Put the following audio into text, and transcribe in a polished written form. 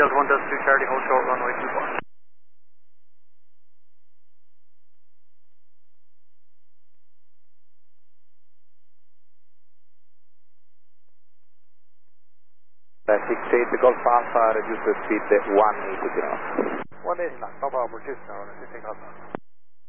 Nose 1 does 2 Charlie, hold short runway 24. Fixate the Golf Alpha, reduce the speed 180 knots. 180 knots, no problem, reduce now, 16 knots.